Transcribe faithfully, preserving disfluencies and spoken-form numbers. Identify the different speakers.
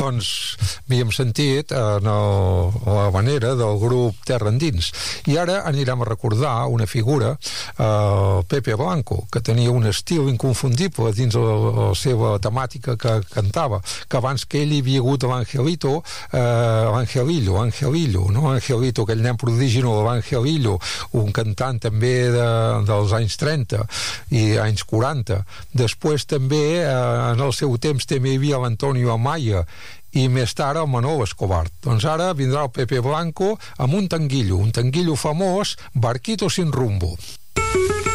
Speaker 1: doncs havíem sentit en el, la manera del grup Terra Endins. I ara anirem a recordar una figura, eh, Pepe Blanco, que tenia un estil inconfundible dins la, la seva temàtica que cantava, que abans que ell hi havia hagut l'Angelito, eh, l'Angelillo, Angelillo, no? Angelito, aquell nen prodigi, no, l'Angelillo, un cantant també de, dels anys trenta i anys quaranta. Després també, eh, en el seu temps, també hi havia l'Antonio Amaya i més tard el Manolo Escobar. Doncs ara vindrà el Pepe Blanco amb un tanguillo, un tanguillo famós, Barquito sin rumbo.